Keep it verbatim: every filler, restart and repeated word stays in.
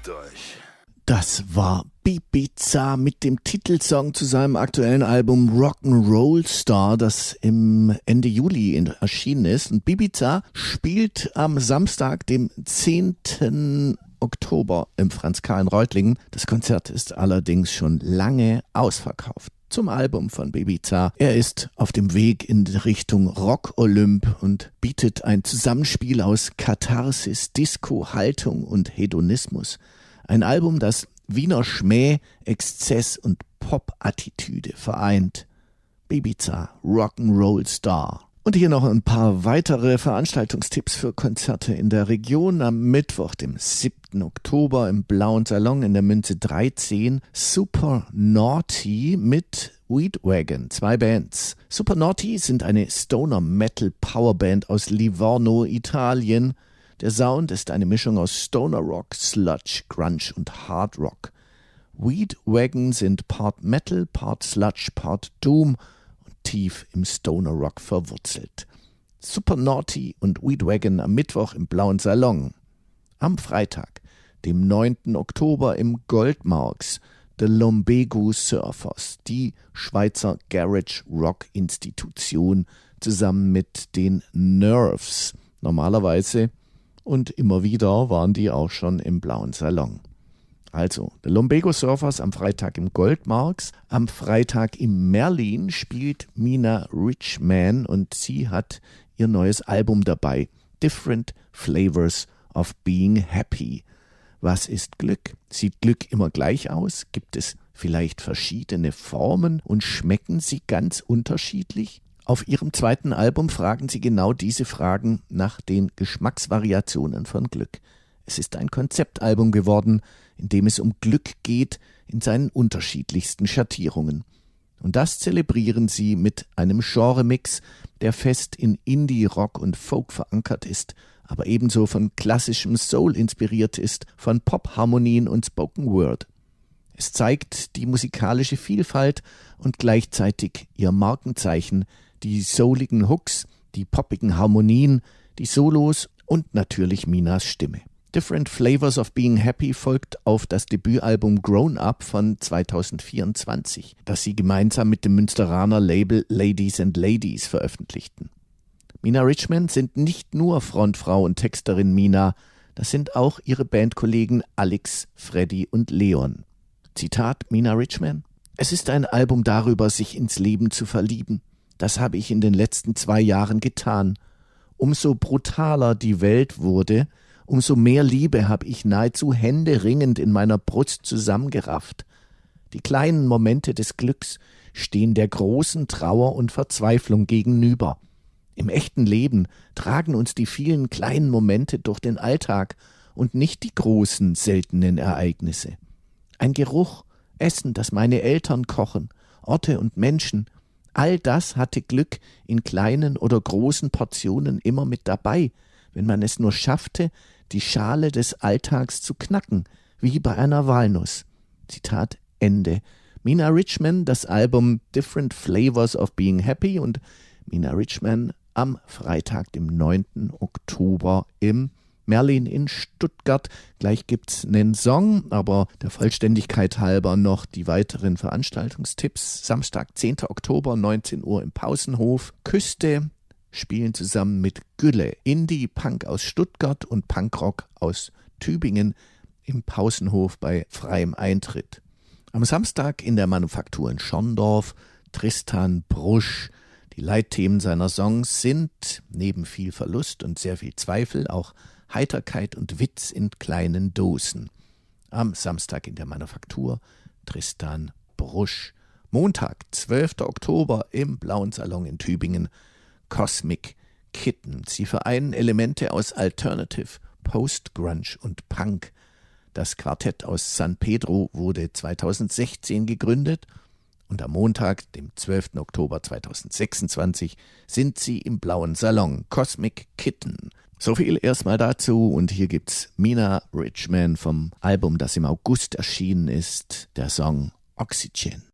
Fickt euch. Das war Bibiza mit dem Titelsong zu seinem aktuellen Album Rock'n'Roll Star, das im Ende Juli erschienen ist. Und Bibiza spielt am Samstag, dem zehnten Oktober im Franz-K in Reutlingen. Das Konzert ist allerdings schon lange ausverkauft. Zum Album von Bibiza. Er ist auf dem Weg in Richtung Rock-Olymp und bietet ein Zusammenspiel aus Katharsis, Disco, Haltung und Hedonismus. Ein Album, das Wiener Schmäh, Exzess und Pop-Attitüde vereint. Bibiza, Rock'n'Roll Star. Und hier noch ein paar weitere Veranstaltungstipps für Konzerte in der Region. Am Mittwoch, dem siebten Oktober im Blauen Salon in der Münze dreizehn, Super Naughty mit Weed Wagon, zwei Bands. Super Naughty sind eine Stoner-Metal-Powerband aus Livorno, Italien. Der Sound ist eine Mischung aus Stoner Rock, Sludge, Grunge und Hard Rock. Weed Wagon sind Part Metal, Part Sludge, Part Doom und tief im Stoner Rock verwurzelt. Super Naughty und Weed Wagon am Mittwoch im Blauen Salon. Am Freitag, dem neunten Oktober im Goldmarks, The Lumbago Surfers, die Schweizer Garage Rock Institution, zusammen mit den Nerves. Normalerweise und immer wieder waren die auch schon im Blauen Salon. Also, The Lumbago Surfers am Freitag im Goldmarks. Am Freitag im Merlin spielt Mina Richman und sie hat ihr neues Album dabei. Different Flavors of Being Happy. Was ist Glück? Sieht Glück immer gleich aus? Gibt es vielleicht verschiedene Formen und schmecken sie ganz unterschiedlich? Auf ihrem zweiten Album fragen sie genau diese Fragen nach den Geschmacksvariationen von Glück. Es ist ein Konzeptalbum geworden, in dem es um Glück geht in seinen unterschiedlichsten Schattierungen. Und das zelebrieren sie mit einem Genremix, der fest in Indie, Rock und Folk verankert ist, aber ebenso von klassischem Soul inspiriert ist, von Pop-Harmonien und Spoken Word. Es zeigt die musikalische Vielfalt und gleichzeitig ihr Markenzeichen, die souligen Hooks, die poppigen Harmonien, die Solos und natürlich Minas Stimme. Different Flavors of Being Happy folgt auf das Debütalbum Grown Up von zweitausendvierundzwanzig, das sie gemeinsam mit dem Münsteraner Label Ladies and Ladies veröffentlichten. Mina Richman sind nicht nur Frontfrau und Texterin Mina, das sind auch ihre Bandkollegen Alex, Freddy und Leon. Zitat Mina Richman: Es ist ein Album darüber, sich ins Leben zu verlieben. Das habe ich in den letzten zwei Jahren getan. Umso brutaler die Welt wurde, umso mehr Liebe habe ich nahezu händeringend in meiner Brust zusammengerafft. Die kleinen Momente des Glücks stehen der großen Trauer und Verzweiflung gegenüber. Im echten Leben tragen uns die vielen kleinen Momente durch den Alltag und nicht die großen, seltenen Ereignisse. Ein Geruch, Essen, das meine Eltern kochen, Orte und Menschen, all das hatte Glück in kleinen oder großen Portionen immer mit dabei, wenn man es nur schaffte, die Schale des Alltags zu knacken, wie bei einer Walnuss. Zitat Ende. Mina Richman, das Album Different Flavors of Being Happy und Mina Richman am Freitag, dem neunten Oktober im Merlin in Stuttgart. Gleich gibt's einen Song, aber der Vollständigkeit halber noch die weiteren Veranstaltungstipps. Samstag, zehnten Oktober, neunzehn Uhr im Pausenhof. Küste spielen zusammen mit Gülle Indie-Punk aus Stuttgart und Punkrock aus Tübingen im Pausenhof bei freiem Eintritt. Am Samstag in der Manufaktur in Schorndorf Tristan Brusch. Die Leitthemen seiner Songs sind neben viel Verlust und sehr viel Zweifel auch Heiterkeit und Witz in kleinen Dosen. Am Samstag in der Manufaktur Tristan Brusch. Montag, zwölften Oktober im Blauen Salon in Tübingen Cosmic Kitten. Sie vereinen Elemente aus Alternative, Post-Grunge und Punk. Das Quartett aus San Pedro wurde zweitausendsechzehn gegründet und am Montag, dem zwölften Oktober zweitausendsechsundzwanzig, sind sie im Blauen Salon Cosmic Kitten. So viel erstmal dazu und hier gibt's Mina Richman vom Album, das im August erschienen ist, der Song Oxygen.